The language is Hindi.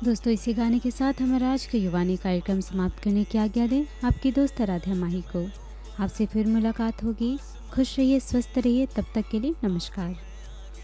दोस्तों, इसी गाने के साथ हमारा आज का युवानी कार्यक्रम समाप्त करने की आज्ञा दें। आपकी दोस्त आराध्या माही को। आपसे फिर मुलाकात होगी। खुश रहिए, स्वस्थ रहिए। तब तक के लिए नमस्कार।